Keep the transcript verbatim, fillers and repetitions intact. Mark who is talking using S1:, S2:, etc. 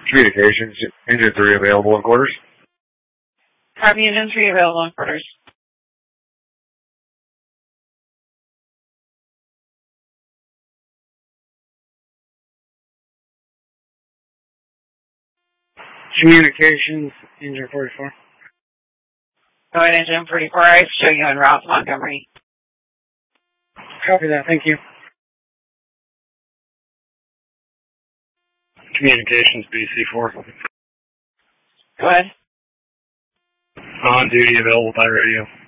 S1: Communications, engine three available in quarters.
S2: Copy, engine three available in quarters.
S1: Communications, engine forty-four.
S2: Go ahead, engine forty-four. I show you en route to Montgomery.
S1: Copy that, thank you. Communications, B C four.
S2: Go ahead.
S1: On duty, available by radio.